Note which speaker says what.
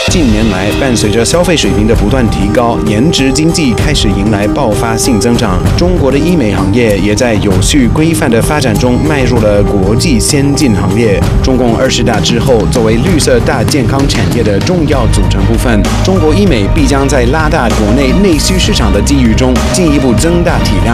Speaker 1: 近年来，伴随着消费水平的不断提高，颜值经济开始迎来爆发性增长。中国的医美行业也在有序规范的发展中迈入了国际先进行列。中共20大之后，作为绿色大健康产业的重要组成部分，中国医美必将在拉大国内内需市场的机遇中，进一步增大体量。